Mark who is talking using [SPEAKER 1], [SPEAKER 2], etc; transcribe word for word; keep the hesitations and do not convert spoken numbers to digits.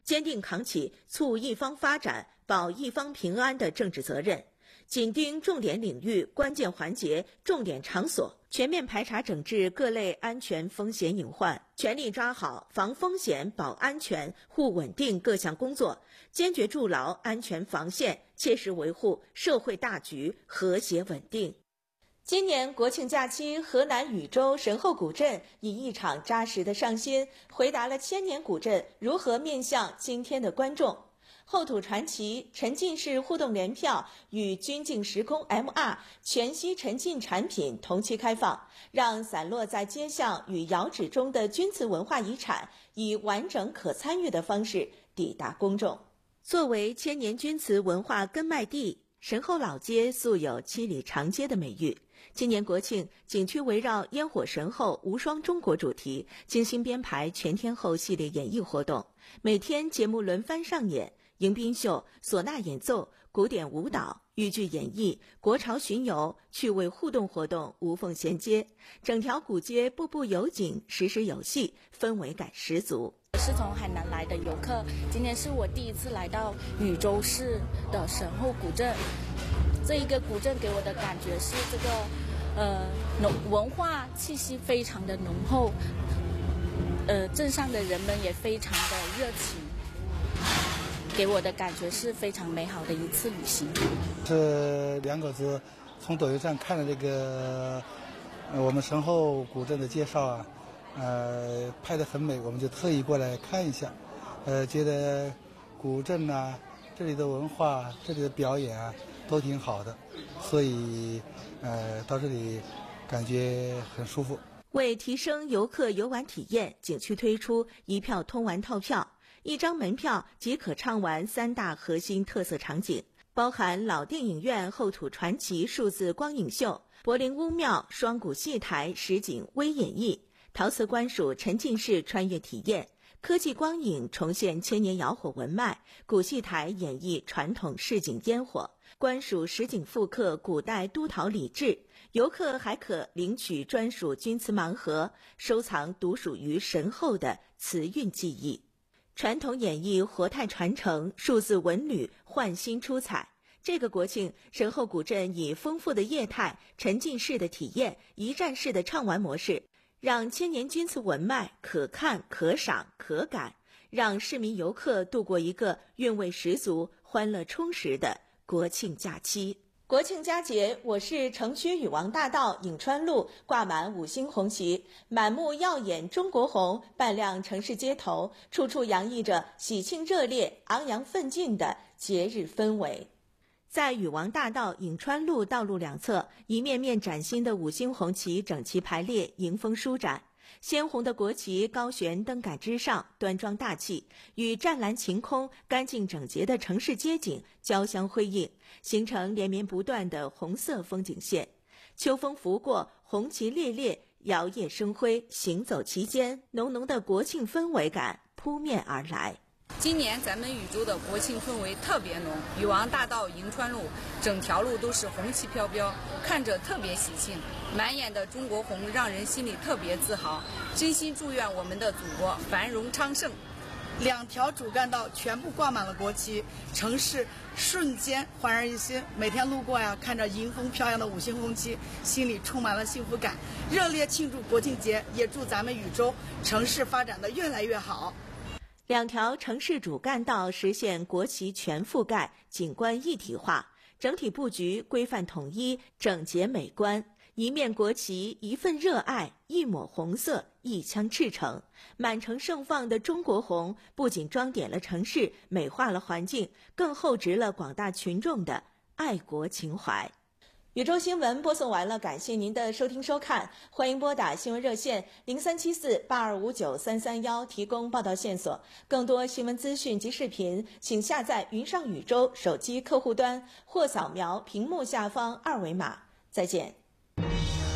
[SPEAKER 1] 坚定扛起促一方发展、保一方平安的政治责任，紧盯重点领域、关键环节、重点场所，全面排查整治各类安全风险隐患，全力抓好防风险、保安全、护稳定各项工作，坚决筑牢安全防线，切实维护社会大局和谐稳定。今年国庆假期，河南禹州神后古镇以一场扎实的上心，回答了千年古镇如何面向今天的观众。后土传奇沉浸式互动联票与君境时空 M R 全息沉浸产品同期开放，让散落在街巷与窑址中的钧瓷文化遗产以完整可参与的方式抵达公众。作为千年钧瓷文化根脉地，神后老街素有七里长街的美誉。今年国庆，景区围绕烟火神后无双中国主题，精心编排全天候系列演艺活动，每天节目轮番上演，迎宾秀、唢呐演奏、古典舞蹈、豫剧演绎、国潮巡游、趣味互动活动无缝衔接，整条古街步步有景，时时有戏，氛围感十足。
[SPEAKER 2] 我是从海南来的游客，今天是我第一次来到禹州市的神后古镇。这一个古镇给我的感觉是这个呃浓文化气息非常的浓厚，呃镇上的人们也非常的热情，给我的感觉是非常美好的一次旅行。
[SPEAKER 3] 这两口子从抖音上看了这个呃我们神后古镇的介绍啊，呃拍得很美，我们就特意过来看一下，呃觉得古镇啊，这里的文化、这里的表演啊都挺好的，所以呃到这里感觉很舒服。
[SPEAKER 1] 为提升游客游玩体验，景区推出一票通玩套票，一张门票即可畅玩三大核心特色场景，包含老电影院后土传奇数字光影秀、柏林巫庙双谷戏台实景微演绎、陶瓷官署沉浸式穿越体验、科技光影重现千年窑火文脉，古戏台演绎传统市井烟火，官署实景复刻古代都陶礼制。游客还可领取专属钧瓷盲盒，收藏独属于神后的瓷韵技艺。传统演绎活态传承，数字文旅焕新出彩。这个国庆，神后古镇以丰富的业态、沉浸式的体验、一站式的畅玩模式，让千年钧瓷文脉可看可赏可感，让市民游客度过一个韵味十足、欢乐充实的国庆假期。国庆佳节，我市城区禹王大道颍川路挂满五星红旗，满目耀眼中国红伴亮城市街头，处处洋溢着喜庆热烈、昂扬奋进的节日氛围。在禹王大道颍川路道路两侧，一面面崭新的五星红旗整齐排列，迎风舒展。鲜红的国旗高悬灯杆之上，端庄大气，与湛蓝晴空、干净整洁的城市街景交相辉映，形成连绵不断的红色风景线。秋风拂过，红旗猎猎，摇曳生辉，行走其间，浓浓的国庆氛围感扑面而来。
[SPEAKER 4] 今年咱们禹州的国庆氛围特别浓，禹王大道颍川路整条路都是红旗飘飘，看着特别喜庆，满眼的中国红让人心里特别自豪，真心祝愿我们的祖国繁荣昌盛。
[SPEAKER 5] 两条主干道全部挂满了国旗，城市瞬间焕然一新。每天路过呀，看着迎风飘扬的五星红旗，心里充满了幸福感，热烈庆祝国庆节，也祝咱们禹州城市发展的越来越好。
[SPEAKER 1] 两条城市主干道实现国旗全覆盖，景观一体化，整体布局规范统一，整洁美观。一面国旗，一份热爱，一抹红色，一腔赤诚。满城盛放的中国红，不仅装点了城市，美化了环境，更厚植了广大群众的爱国情怀。禹州新闻播送完了，感谢您的收听收看，欢迎拨打新闻热线零三七四八二五九三三一提供报道线索。更多新闻资讯及视频，请下载云上禹州手机客户端或扫描屏幕下方二维码。再见。